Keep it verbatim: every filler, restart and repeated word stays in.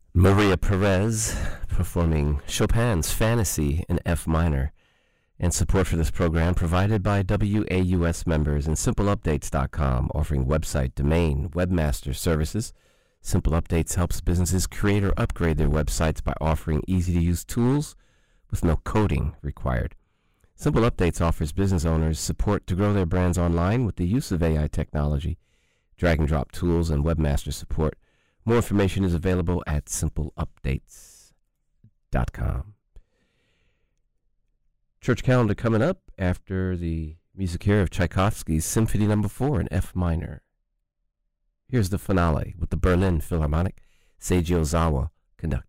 Maria Perez performing Chopin's Fantasy in F minor. And support for this program provided by W A U S members and simple updates dot com, offering website, domain, webmaster services. Simple Updates helps businesses create or upgrade their websites by offering easy-to-use tools with no coding required. Simple Updates offers business owners support to grow their brands online with the use of A I technology, drag-and-drop tools, and webmaster support. More information is available at simple updates dot com. Church calendar coming up after the music here of Tchaikovsky's Symphony Number Four in F minor. Here's the finale with the Berlin Philharmonic, Seiji Ozawa conducting.